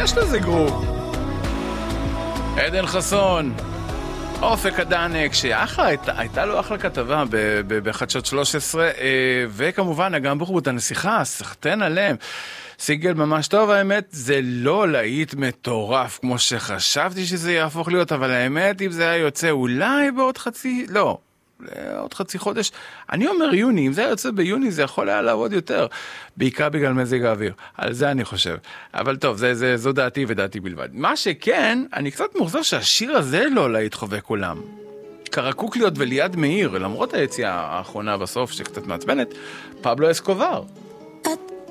יש לזה גרוב. עדן חסון, אופק הדנק, שאחלה, הייתה לו אחלה כתבה בחדשות 13, וכמובן אגם בחורות הנסיכה, סחטן עליהם. סיגל ממש טוב, האמת זה לא להיט מטורף כמו שחשבתי שזה יהפוך להיות, אבל האמת אם זה היה יוצא אולי בעוד עוד חצי חודש, אני אומר יוני, אם זה היה יוצא ביוני זה יכול היה לעבוד יותר, בעיקר בגלל מזג האוויר, על זה אני חושב, אבל טוב, זו דעתי ודעתי בלבד. מה שכן, אני קצת מוחזר שהשיר הזה לא להיט חובק עולם. קרקוקליות וליד מאיר, למרות היציאה האחרונה בסוף שקצת מעצבנת, פבלו אסקובר.